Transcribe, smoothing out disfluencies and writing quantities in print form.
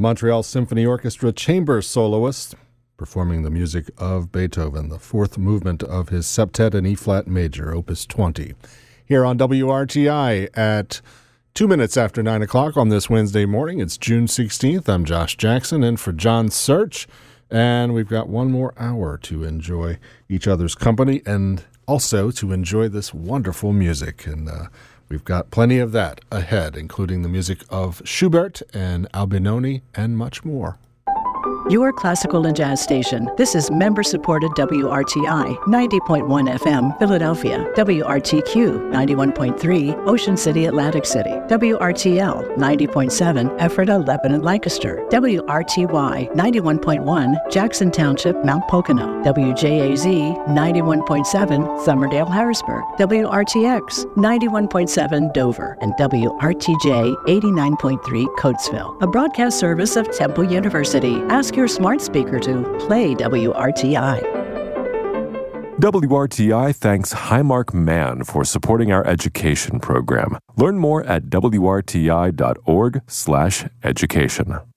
Montreal Symphony Orchestra chamber soloist, performing the music of Beethoven, the fourth movement of his septet in E-flat major, Opus 20. Here on WRTI at 2 minutes after 9 o'clock on this Wednesday morning. It's June 16th. I'm Josh Jackson, in for John Search, and we've got one more hour to enjoy each other's company and also to enjoy this wonderful music. And we've got plenty of that ahead, including the music of Schubert and Albinoni and much more. Your classical and jazz station. This is member-supported WRTI, 90.1 FM, Philadelphia, WRTQ, 91.3, Ocean City, Atlantic City, WRTL, 90.7, Ephrata, Lebanon, Lancaster, WRTY, 91.1, Jackson Township, Mount Pocono, WJAZ, 91.7, Somerdale, Harrisburg, WRTX, 91.7, Dover, and WRTJ, 89.3, Coatesville, a broadcast service of Temple University. Ask your smart speaker to play WRTI. WRTI thanks Highmark Man for supporting our education program. Learn more at wrti.org/education.